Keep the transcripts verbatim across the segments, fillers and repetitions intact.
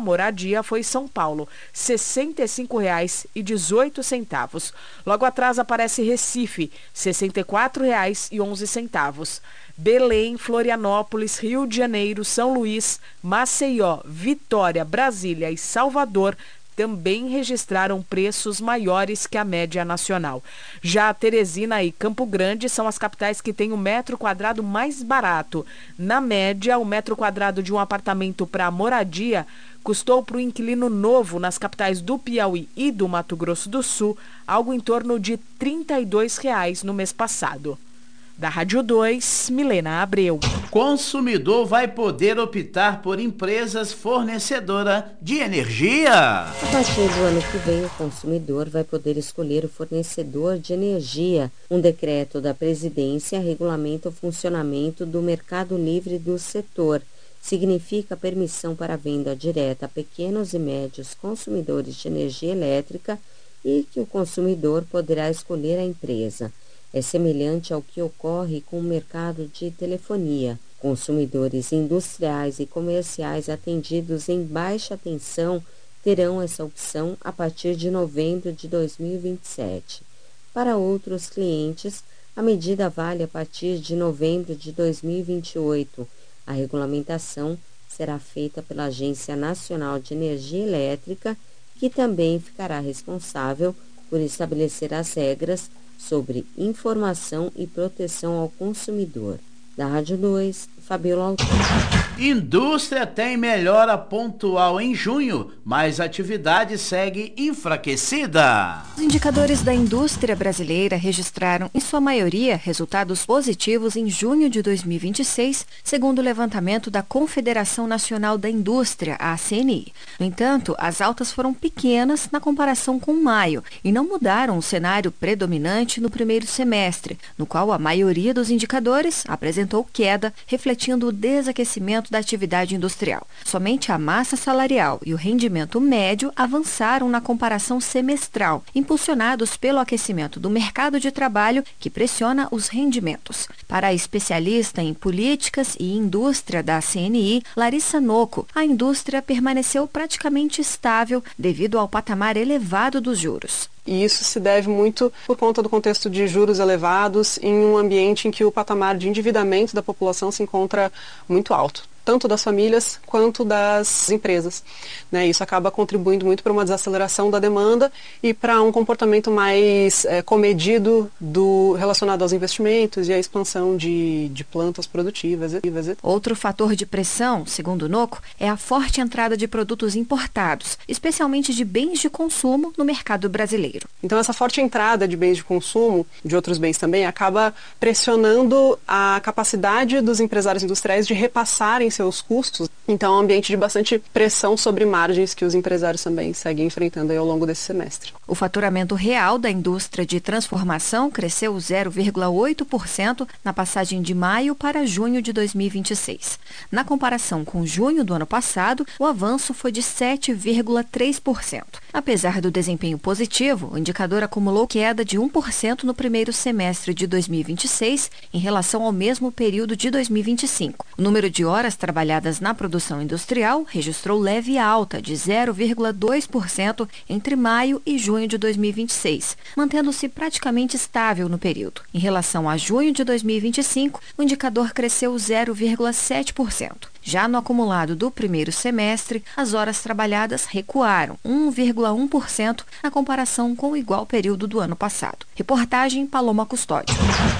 moradia foi São Paulo, sessenta e cinco reais e dezoito centavos. Logo atrás aparece Recife, sessenta e quatro reais e onze centavos. Belém, Florianópolis, Rio de Janeiro, São Luís, Maceió, Vitória, Brasília e Salvador também registraram preços maiores que a média nacional. Já Teresina e Campo Grande são as capitais que têm o metro quadrado mais barato. Na média, o metro quadrado de um apartamento para moradia custou para o inquilino novo nas capitais do Piauí e do Mato Grosso do Sul algo em torno de trinta e dois reais no mês passado. Da Rádio dois, Milena Abreu. Consumidor vai poder optar por empresas fornecedoras de energia. A partir do ano que vem, o consumidor vai poder escolher o fornecedor de energia. Um decreto da presidência regulamenta o funcionamento do mercado livre do setor. Significa permissão para venda direta a pequenos e médios consumidores de energia elétrica e que o consumidor poderá escolher a empresa. É semelhante ao que ocorre com o mercado de telefonia. Consumidores industriais e comerciais atendidos em baixa tensão terão essa opção a partir de novembro de dois mil e vinte e sete. Para outros clientes, a medida vale a partir de novembro de dois mil e vinte e oito. A regulamentação será feita pela Agência Nacional de Energia Elétrica, que também ficará responsável por estabelecer as regras sobre informação e proteção ao consumidor. Da Rádio dois, Fabiola Autor. Indústria tem melhora pontual em junho, mas a atividade segue enfraquecida. Os indicadores da indústria brasileira registraram, em sua maioria, resultados positivos em junho de dois mil e vinte e seis, segundo o levantamento da Confederação Nacional da Indústria, a C N I. No entanto, as altas foram pequenas na comparação com maio e não mudaram o cenário predominante no primeiro semestre, no qual a maioria dos indicadores apresentou queda, refletindo o desaquecimento da atividade industrial. Somente a massa salarial e o rendimento médio avançaram na comparação semestral, impulsionados pelo aquecimento do mercado de trabalho que pressiona os rendimentos. Para a especialista em políticas e indústria da C N I, Larissa Noco, a indústria permaneceu praticamente estável devido ao patamar elevado dos juros. E isso se deve muito por conta do contexto de juros elevados em um ambiente em que o patamar de endividamento da população se encontra muito alto, tanto das famílias quanto das empresas. Né? Isso acaba contribuindo muito para uma desaceleração da demanda e para um comportamento mais é, comedido do, relacionado aos investimentos e à expansão de, de plantas produtivas. Outro fator de pressão, segundo o Noco, é a forte entrada de produtos importados, especialmente de bens de consumo no mercado brasileiro. Então essa forte entrada de bens de consumo, de outros bens também, acaba pressionando a capacidade dos empresários industriais de repassarem seus custos. Então é um ambiente de bastante pressão sobre margens que os empresários também seguem enfrentando aí ao longo desse semestre. O faturamento real da indústria de transformação cresceu zero vírgula oito por cento na passagem de maio para junho de dois mil e vinte e seis. Na comparação com junho do ano passado, o avanço foi de sete vírgula três por cento. Apesar do desempenho positivo, o indicador acumulou queda de um por cento no primeiro semestre de dois mil e vinte e seis em relação ao mesmo período de dois mil e vinte e cinco. O número de horas trabalhadas na produção industrial registrou leve alta de zero vírgula dois por cento entre maio e junho de dois mil e vinte e seis, mantendo-se praticamente estável no período. Em relação a junho de dois mil e vinte e cinco, o indicador cresceu zero vírgula sete por cento. Já no acumulado do primeiro semestre, as horas trabalhadas recuaram um vírgula um por cento na comparação com o igual período do ano passado. Reportagem Paloma Custódio.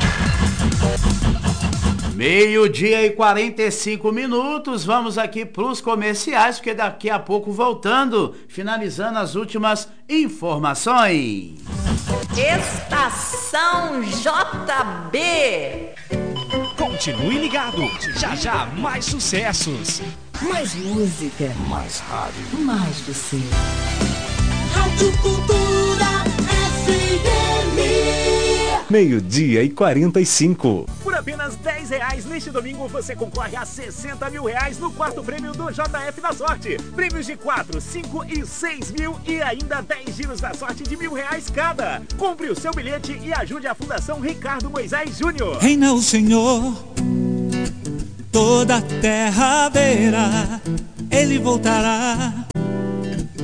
Meio-dia e quarenta e cinco minutos, vamos aqui para os comerciais, porque daqui a pouco voltando, finalizando as últimas informações. Estação J B. Continue ligado, já já mais sucessos. Mais música. Mais rádio. Mais você. Rádio Cultura F M. Meio-dia e quarenta e cinco. Por apenas dez reais neste domingo você concorre a sessenta mil reais no quarto prêmio do J F da Sorte. Prêmios de quatro, cinco e seis mil e ainda dez giros da sorte de mil reais cada. Compre o seu bilhete e ajude a Fundação Ricardo Moisés Júnior. Reina o Senhor, toda a terra verá, Ele voltará.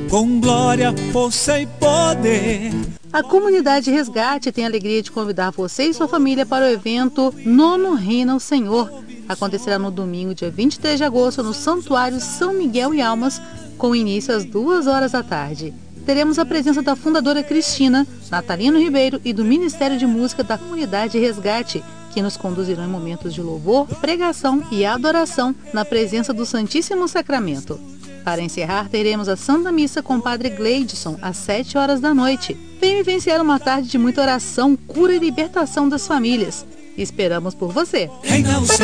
com glória, força e poder. A Comunidade Resgate tem a alegria de convidar você e sua família para o evento Nono Reina ao Senhor. Acontecerá no domingo, dia vinte e três de agosto, no Santuário São Miguel e Almas, com início às duas horas da tarde. Teremos a presença da fundadora Cristina, Natalino Ribeiro e do Ministério de Música da Comunidade Resgate, que nos conduzirão em momentos de louvor, pregação e adoração na presença do Santíssimo Sacramento. Para encerrar, teremos a Santa Missa com o Padre Gleidson, às sete horas da noite. Venha vivenciar uma tarde de muita oração, cura e libertação das famílias. Esperamos por você!